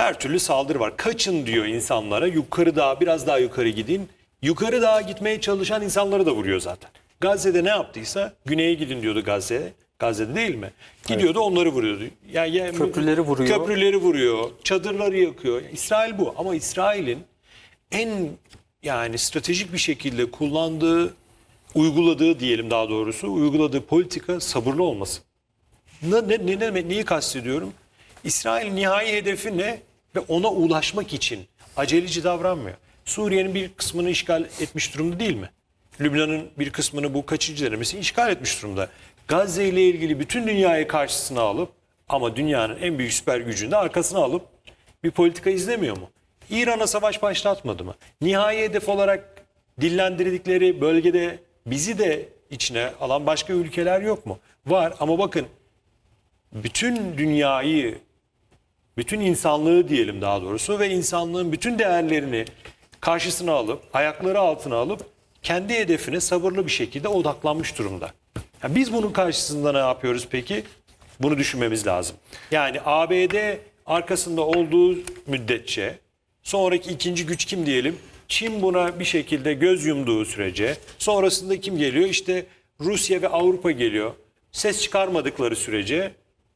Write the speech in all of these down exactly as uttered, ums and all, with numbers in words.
her türlü saldırı var. Kaçın diyor insanlara. Yukarı dağa, biraz daha yukarı gidin. Yukarı dağa gitmeye çalışan insanları da vuruyor zaten. Gazze'de ne yaptıysa güneye gidin diyordu Gazze'ye. Gazze'de değil mi? Gidiyordu evet. Onları vuruyordu. Yani, yani köprüleri vuruyor. Köprüleri vuruyor. Çadırları yakıyor. İsrail bu. Ama İsrail'in en yani stratejik bir şekilde kullandığı, uyguladığı diyelim daha doğrusu, uyguladığı politika sabırlı olması. Ne, ne, ne, ne, neyi kastediyorum? İsrail nihai hedefi ne? Ve ona ulaşmak için aceleci davranmıyor. Suriye'nin bir kısmını işgal etmiş durumda değil mi? Lübnan'ın bir kısmını bu kaçıncı denemesi işgal etmiş durumda. Gazze ile ilgili bütün dünyayı karşısına alıp ama dünyanın en büyük süper gücünü de arkasına alıp bir politika izlemiyor mu? İran'a savaş başlatmadı mı? Nihai hedef olarak dillendirdikleri bölgede bizi de içine alan başka ülkeler yok mu? Var ama bakın bütün dünyayı, bütün insanlığı diyelim daha doğrusu ve insanlığın bütün değerlerini karşısına alıp, ayakları altına alıp kendi hedefine sabırlı bir şekilde odaklanmış durumda. Yani biz bunun karşısında ne yapıyoruz peki? Bunu düşünmemiz lazım. Yani A B D arkasında olduğu müddetçe sonraki ikinci güç kim diyelim? Çin buna bir şekilde göz yumduğu sürece sonrasında kim geliyor? İşte Rusya ve Avrupa geliyor. Ses çıkarmadıkları sürece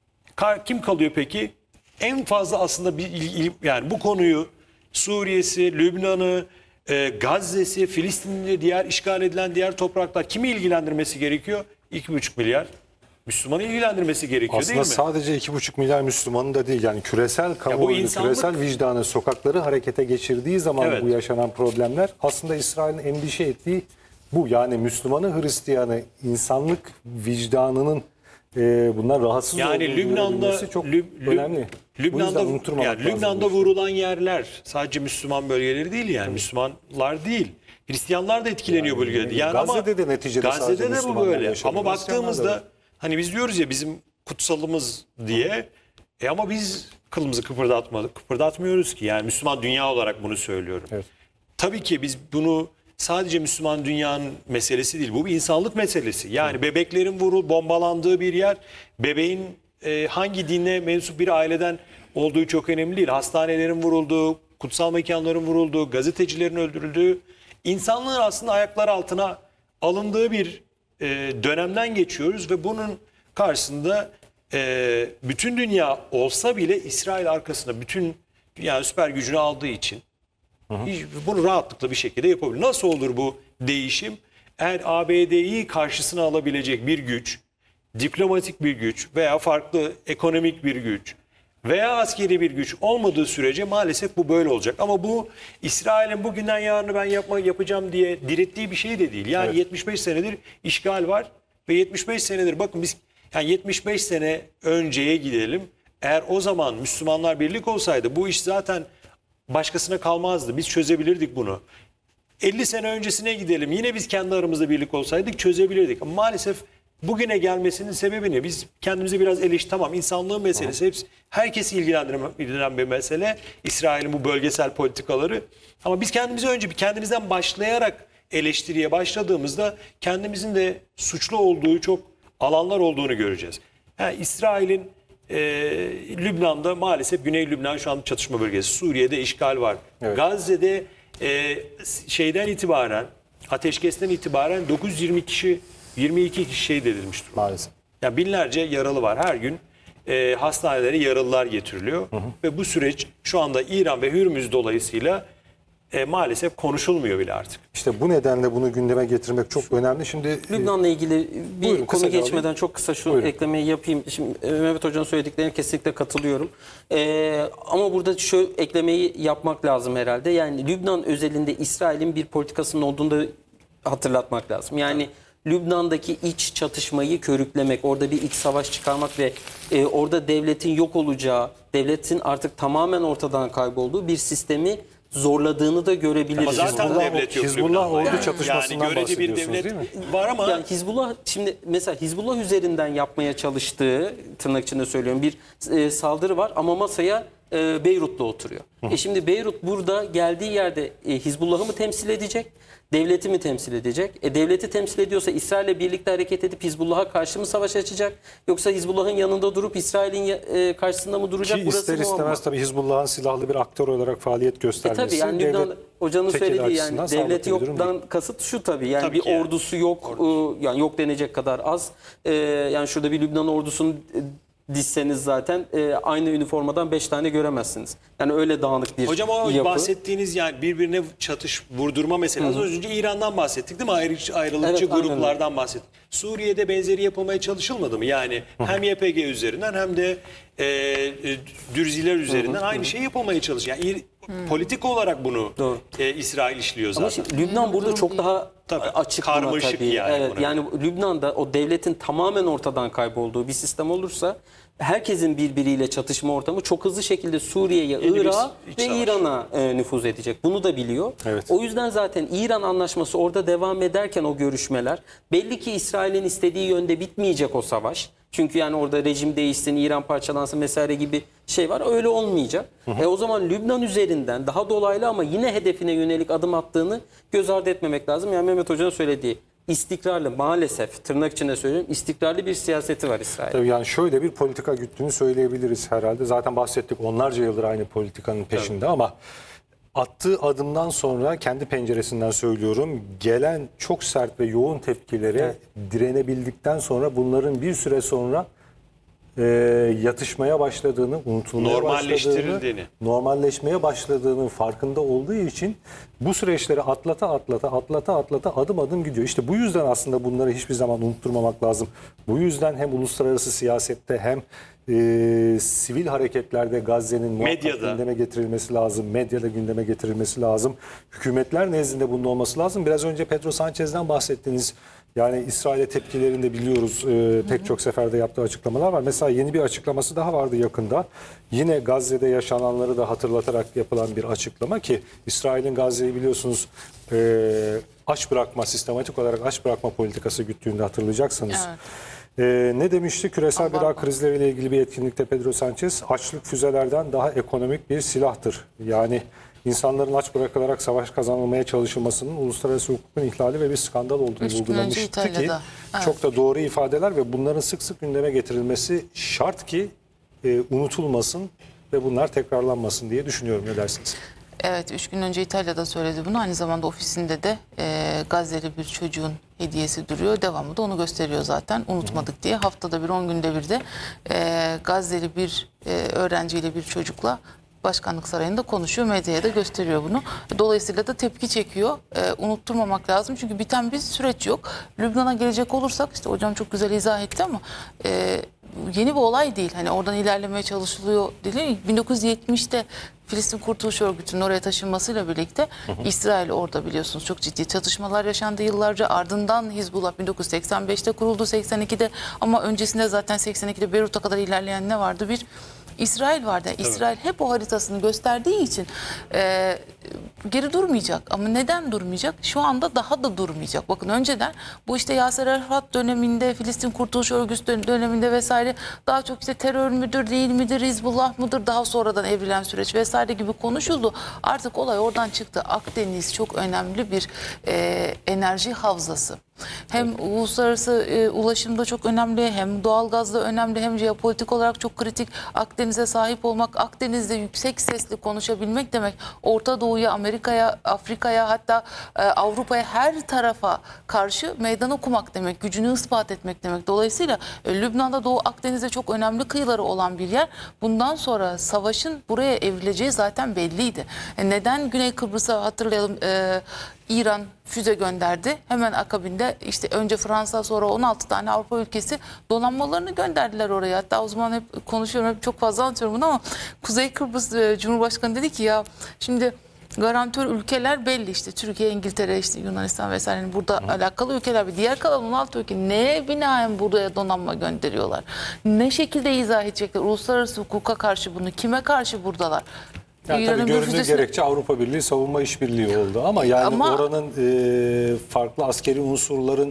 kim kalıyor peki? En fazla aslında bir yani bu konuyu Suriye'si, Lübnan'ı, e, Gazze'si, Filistin'de diğer işgal edilen diğer topraklar kimi ilgilendirmesi gerekiyor? iki buçuk milyar Müslümanı ilgilendirmesi gerekiyor aslında değil mi? Aslında sadece iki buçuk milyar Müslümanı da değil yani küresel kamuoyu, insanlık... küresel vicdanı sokakları harekete geçirdiği zaman evet. Bu yaşanan problemler aslında İsrail'in endişe ettiği bu. Yani Müslümanı, Hristiyanı, insanlık vicdanının e, bundan rahatsız yani olduğunu Lübnan'da çok Lüb, önemli. Lübnan'da, yani Lübnan'da vurulan yerler sadece Müslüman bölgeleri değil yani. Evet. Müslümanlar değil. Hristiyanlar da etkileniyor yani, bölgede. Yani Gazze'de ama, de neticede Gazze'de de bu böyle. yaşadı. Ama baktığımızda hani biz diyoruz ya bizim kutsalımız diye. E ama biz kılımızı kıpırdatmadık. Kıpırdatmıyoruz ki. Yani Müslüman dünya olarak bunu söylüyorum. Evet. Tabii ki biz bunu sadece Müslüman dünyanın meselesi değil. Bu bir insanlık meselesi. Yani evet. Bebeklerin vurul, bombalandığı bir yer. Bebeğin e, hangi dine mensup bir aileden olduğu çok önemli değil. Hastanelerin vurulduğu, kutsal mekanların vurulduğu, gazetecilerin öldürüldüğü, insanlığın aslında ayaklar altına alındığı bir e, dönemden geçiyoruz ve bunun karşısında e, bütün dünya olsa bile İsrail arkasında bütün dünyanın süper gücünü aldığı için hı hı. bunu rahatlıkla bir şekilde yapabilir. Nasıl olur bu değişim? Eğer A B D'yi karşısına alabilecek bir güç, diplomatik bir güç veya farklı ekonomik bir güç veya askeri bir güç olmadığı sürece maalesef bu böyle olacak. Ama bu İsrail'in bugünden yarını ben yapma, yapacağım diye direttiği bir şey de değil. Yani evet. yetmiş beş senedir işgal var ve yetmiş beş senedir bakın biz yani yetmiş beş sene önceye gidelim. Eğer o zaman Müslümanlar birlik olsaydı bu iş zaten başkasına kalmazdı. Biz çözebilirdik bunu. elli sene öncesine gidelim. Yine biz kendi aramızda birlik olsaydık çözebilirdik. Ama maalesef bugüne gelmesinin sebebi ne? Biz kendimize biraz eleş tamam insanlığın meselesi hepsi herkesi ilgilendiren bir mesele. İsrail'in bu bölgesel politikaları. Ama biz kendimize önce bir kendimizden başlayarak eleştiriye başladığımızda kendimizin de suçlu olduğu çok alanlar olduğunu göreceğiz. Yani İsrail'in e, Lübnan'da maalesef Güney Lübnan şu an çatışma bölgesi. Suriye'de işgal var. Evet. Gazze'de e, şeyden itibaren ateşkesten itibaren dokuz yüz yirmi kişi yirmi iki kişi şehit edilmiş durumda. Maalesef. Yani binlerce yaralı var. Her gün e, hastanelere yaralılar getiriliyor. Hı hı. Ve bu süreç şu anda İran ve Hürmüz dolayısıyla e, maalesef konuşulmuyor bile artık. İşte bu nedenle bunu gündeme getirmek çok önemli. Şimdi Lübnan'la ilgili bir buyurun, konu geçmeden alayım. çok kısa şu Buyurun. eklemeyi yapayım. Şimdi Mehmet Hoca'nın söylediklerine kesinlikle katılıyorum. Ee, ama burada şu eklemeyi yapmak lazım herhalde. Yani Lübnan özelinde İsrail'in bir politikasının olduğunu da hatırlatmak lazım. Yani evet. Lübnan'daki iç çatışmayı körüklemek, orada bir iç savaş çıkarmak ve e, orada devletin yok olacağı, devletin artık tamamen ortadan kaybolduğu bir sistemi zorladığını da görebiliriz. Ama zaten Hizbullah, devlet yok. Hizbullah ordu yani, çatışmasından yani görece bir bahsediyorsunuz devlet değil mi? var ama yani Hizbullah şimdi mesela Hizbullah üzerinden yapmaya çalıştığı tırnak içinde söylüyorum bir e, saldırı var ama masaya e, Beyrut'ta oturuyor. E şimdi Beyrut burada geldiği yerde e, Hizbullah'ı mı temsil edecek? Devleti mi temsil edecek? E, devleti temsil ediyorsa İsrail'le birlikte hareket edip Hizbullah'a karşı mı savaş açacak? Yoksa Hizbullah'ın yanında durup İsrail'in e, karşısında mı duracak? Ki Burası ister muamma. istemez tabii Hizbullah'ın silahlı bir aktör olarak faaliyet E göstermesi. tabii yani devlet Lübnan hocanın tekeli söylediği açısından yani sağlıklı devlet bir durum değil. yoktan kasıt şu tabii yani Tabii bir ki yani. ordusu yok e, yani yok denecek kadar az. E, yani şurada bir Lübnan ordusunu e, dizseniz zaten e, aynı üniformadan beş tane göremezsiniz. Yani öyle dağınık bir Hocam o yapı. bahsettiğiniz yani birbirine çatış, vurdurma meselesi. Az önce İran'dan bahsettik değil mi? Ayrı, ayrılıkçı Evet, aynen gruplardan bahsettik. Suriye'de benzeri yapılmaya çalışılmadı mı? Yani hem Y P G üzerinden hem de e, e, Dürziler üzerinden aynı şey yapılmaya çalışıyor. Yani İr- politik olarak bunu Doğru. e, İsrail işliyor zaten. Ama şimdi Lübnan burada çok daha Tabii, açık buna karmaşık tabii. yani Evet, buna. yani Lübnan'da o devletin tamamen ortadan kaybolduğu bir sistem olursa herkesin birbiriyle çatışma ortamı çok hızlı şekilde Suriye'ye, Yeni bir Irak'a iç ve savaş. İran'a e, nüfuz edecek. Bunu da biliyor. Evet. O yüzden zaten İran anlaşması orada devam ederken o görüşmeler belli ki İsrail'in istediği yönde bitmeyecek o savaş. Çünkü yani orada rejim değişsin, İran parçalansın vesaire gibi şey var. Öyle olmayacak. Hı hı. E o zaman Lübnan üzerinden daha dolaylı ama yine hedefine yönelik adım attığını göz ardı etmemek lazım. Yani Mehmet Hoca'nın söylediği istikrarlı, maalesef tırnak içinde söylüyorum, istikrarlı bir siyaseti var İsrail. Tabii yani şöyle bir politika güttüğünü söyleyebiliriz herhalde. Zaten bahsettik, onlarca yıldır aynı politikanın peşinde. Tabii. Ama attığı adımdan sonra kendi penceresinden söylüyorum, gelen çok sert ve yoğun tepkilere evet. direnebildikten sonra bunların bir süre sonra e, yatışmaya başladığını, unutulmaya başladığını, normalleşmeye başladığının farkında olduğu için bu süreçleri atlata atlata atlata atlata adım adım gidiyor. İşte bu yüzden aslında bunları hiçbir zaman unutturmamak lazım. Bu yüzden hem uluslararası siyasette hem e, sivil hareketlerde Gazze'nin muhakkak gündeme getirilmesi lazım. Medyada gündeme getirilmesi lazım. Hükümetler nezdinde bunun olması lazım. Biraz önce Pedro Sanchez'den bahsettiniz. Yani İsrail'e tepkilerini de biliyoruz. Ee, pek çok seferde yaptığı açıklamalar var. Mesela yeni bir açıklaması daha vardı yakında. Yine Gazze'de yaşananları da hatırlatarak yapılan bir açıklama ki İsrail'in Gazze'yi biliyorsunuz e, aç bırakma, sistematik olarak aç bırakma politikası güttüğünde hatırlayacaksınız. Evet. Ee, ne demişti? Küresel Allah gıda Allah. krizleriyle ilgili bir etkinlikte Pedro Sanchez, açlık füzelerden daha ekonomik bir silahtır. Yani İnsanların aç bırakılarak savaş kazanılmaya çalışılmasının uluslararası hukukun ihlali ve bir skandal olduğunu vurgulamıştı ki evet. çok da doğru ifadeler ve bunların sık sık gündeme getirilmesi şart ki e, unutulmasın ve bunlar tekrarlanmasın diye düşünüyorum. Ne dersiniz? Evet, üç gün önce İtalya'da söyledi bunu. Aynı zamanda ofisinde de e, Gazze'li bir çocuğun hediyesi duruyor. Devamlı da onu gösteriyor zaten. Unutmadık Hı. diye. Haftada bir, on günde bir de e, Gazze'li bir e, öğrenciyle bir çocukla Başkanlık Sarayı'nda konuşuyor, medyaya da gösteriyor bunu. Dolayısıyla da tepki çekiyor. Ee, unutturmamak lazım çünkü biten bir süreç yok. Lübnan'a gelecek olursak, işte hocam çok güzel izah etti ama e, yeni bir olay değil. Hani oradan ilerlemeye çalışılıyor değil. bin dokuz yüz yetmişte Filistin Kurtuluş Örgütü'nün oraya taşınmasıyla birlikte hı hı. İsrail orada biliyorsunuz çok ciddi çatışmalar yaşandı yıllarca. Ardından Hizbullah bin dokuz yüz seksen beşte kuruldu, seksen ikide ama öncesinde zaten seksen ikide Beyrut'a kadar ilerleyen ne vardı? Bir İsrail vardı. Yani İsrail hep o haritasını gösterdiği için e, geri durmayacak. Ama neden durmayacak? Şu anda daha da durmayacak. Bakın önceden bu işte Yaser Arafat döneminde, Filistin Kurtuluş Örgütü döneminde vesaire daha çok işte terör müdür, değil midir, Hizbullah mıdır, daha sonradan evrilen süreç vesaire gibi konuşuldu. Artık olay oradan çıktı. Akdeniz çok önemli bir e, enerji havzası. Hem evet. uluslararası e, ulaşımda çok önemli, hem doğalgazda önemli, hem jeopolitik olarak çok kritik. Akdeniz'e sahip olmak, Akdeniz'de yüksek sesli konuşabilmek demek. Orta Doğu'ya, Amerika'ya, Afrika'ya, hatta e, Avrupa'ya, her tarafa karşı meydan okumak demek, gücünü ispat etmek demek. Dolayısıyla e, Lübnan'da Doğu Akdeniz'de çok önemli kıyıları olan bir yer. Bundan sonra savaşın buraya evrileceği zaten belliydi. E, neden Güney Kıbrıs'a hatırlayalım e, İran füze gönderdi. Hemen akabinde işte önce Fransa, sonra on altı tane Avrupa ülkesi donanmalarını gönderdiler oraya. Hatta o zaman hep konuşuyorum, hep çok fazla anlatıyorum bunu ama Kuzey Kıbrıs e, Cumhurbaşkanı dedi ki ya şimdi garantör ülkeler belli, işte Türkiye, İngiltere, işte Yunanistan vesaire, burada Hı. alakalı ülkeler, bir diğer kalan on altı ülke neye binaen buraya donanma gönderiyorlar? Ne şekilde izah edecekler? Uluslararası hukuka karşı bunu, kime karşı buradalar? Yani tabii göründüğü füzesine... gerekçe Avrupa Birliği savunma işbirliği oldu ama yani ama... oranın e, farklı askeri unsurların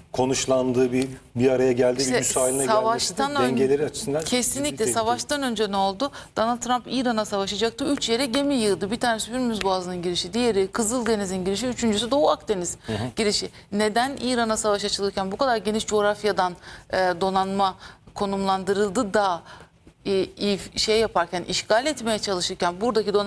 konuşlandığı bir bir araya geldiği İşte bir güç haline gelmesi de savaştan ön- dengeleri açısından kesinlikle ciddi savaştan önce ne oldu? Donald Trump İran'a savaşacaktı. Üç yere gemi yığdı. Bir tanesi Hürmüz Boğazı'nın girişi, diğeri Kızıldeniz'in girişi, üçüncüsü Doğu Akdeniz girişi. Neden İran'a savaş açılırken bu kadar geniş coğrafyadan e, donanma konumlandırıldı da e, şey yaparken, işgal etmeye çalışırken buradaki donanma